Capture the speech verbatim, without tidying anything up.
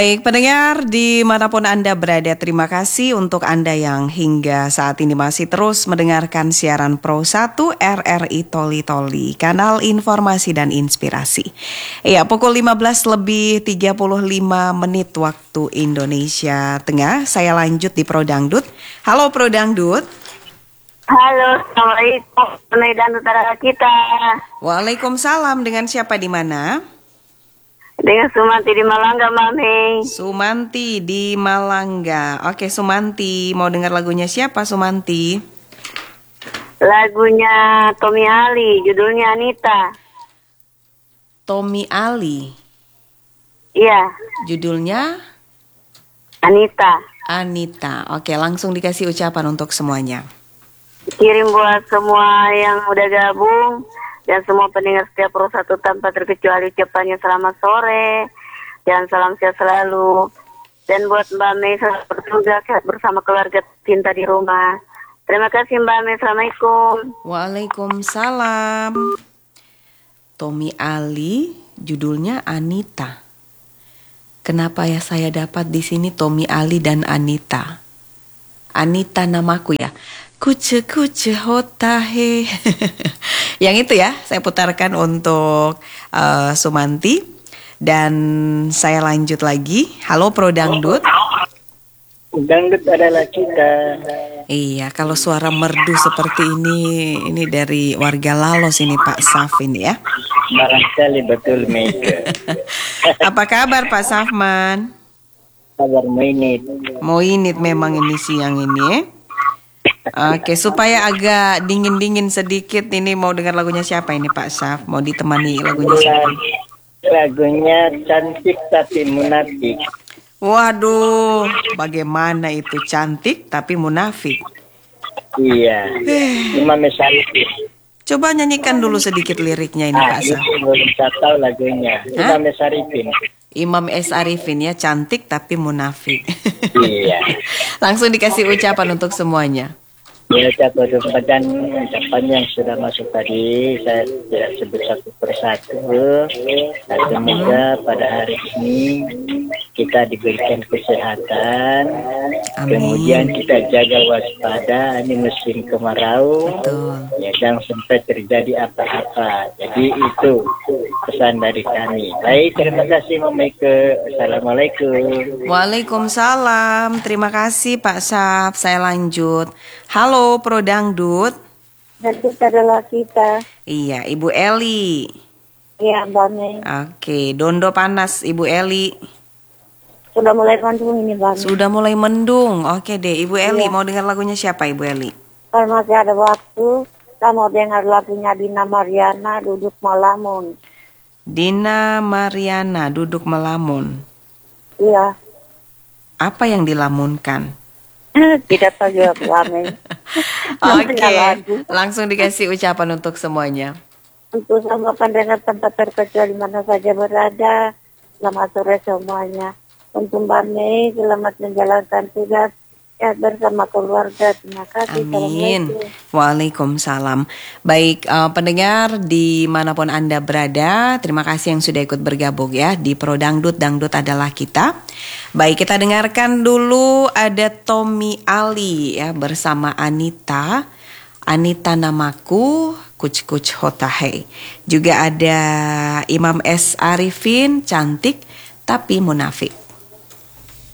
Baik pendengar dimanapun Anda berada, terima kasih untuk Anda yang hingga saat ini masih terus mendengarkan siaran Pro satu R R I Toli Toli, kanal informasi dan inspirasi. Ya, pukul lima belas lebih tiga puluh lima menit waktu Indonesia Tengah. Saya lanjut di Pro Dangdut. Halo Pro Dangdut. Halo, Assalamualaikum dan utara kita. Waalaikumsalam, dengan siapa di mana? Dengan Sumanti di Malangga, Mami. Sumanti di Malangga. Oke, Sumanti, mau dengar lagunya siapa, Sumanti? Lagunya Tommy Ali, judulnya Anita. Tommy Ali. Iya. Judulnya Anita. Anita. Oke, langsung dikasih ucapan untuk semuanya. Kirim buat semua yang udah gabung dan semua pendengar setiap Pro satu tanpa terkecuali, ucapannya selamat sore dan salam sehat selalu. Dan buat Mbak Mei selamat bertugas bersama keluarga cinta di rumah. Terima kasih Mbak Mei. Assalamualaikum. Waalaikumsalam. Tommy Ali, judulnya Anita. Kenapa ya saya dapat di sini Tommy Ali dan Anita? Anita namaku ya. Kuce kuce hotahe. Yang itu ya, saya putarkan untuk uh, Sumanti. Dan saya lanjut lagi. Halo Pro Dangdut. Dangdut adalah kita. Iya, kalau suara merdu seperti ini, ini dari warga Lalos ini Pak Safin ya. Barangkali betul Mega. Apa kabar Pak Safman? Kabar Moinit. Moinit memang ini siang ini ya. Oke, supaya agak dingin-dingin sedikit, ini mau dengar lagunya siapa ini Pak Saf? Mau ditemani lagunya siapa? Lagunya Cantik Tapi Munafik. Waduh, bagaimana itu cantik tapi munafik? Iya. Imam Syarifin. Coba nyanyikan dulu sedikit liriknya ini Ah, Pak itu Saf. belum saya tahu lagunya. Hah? Imam Syarifin. Imam S. Arifin ya, cantik tapi munafik. Iya. Langsung dikasih ucapan untuk semuanya. Ya, satu dan ucapan yang sudah masuk tadi saya tidak sebut satu persatu. Dan semoga pada hari ini kita diberikan kesehatan. Amin. Kemudian kita jaga waspada, ini musim kemarau. Betul. Ya, jangan sampai terjadi apa-apa. Jadi itu pesan dari kami. Baik, terima kasih Mamaike. Assalamualaikum. Waalaikumsalam. Terima kasih Pak Saf. Saya lanjut. Halo Pro Dangdut. Dangdut adalah kita. Iya, Ibu Eli. Iya, Mbak Mei. Oke, Dondo panas Ibu Eli. Sudah mulai mendung ini, Mbak Mei. Sudah mulai mendung. Oke deh, Ibu Eli Iya. mau dengar lagunya siapa Ibu Eli? Kalau masih ada waktu, saya mau dengar lagunya Dina Mariana, Duduk Melamun. Dina Mariana, Duduk Melamun. Iya. Apa yang dilamunkan? Tidak tahu juga, Mbak Mei. Oke, lagu. langsung dikasih ucapan untuk semuanya. Untuk semua pendengar tempat terkecuali mana saja berada, selamat sore semuanya. Untuk Mbak Mei, selamat menjalankan tugas ya, bersama keluarga. Terima kasih. Amin. Assalamualaikum. Waalaikumsalam. Baik, uh, pendengar dimanapun Anda berada, terima kasih yang sudah ikut bergabung ya di Pro Dangdut. Dangdut adalah kita. Baik, kita dengarkan dulu ada Tommy Ali ya bersama Anita. Anita namaku, kuc kuc hotahe. Juga ada Imam S. Arifin, cantik tapi munafik.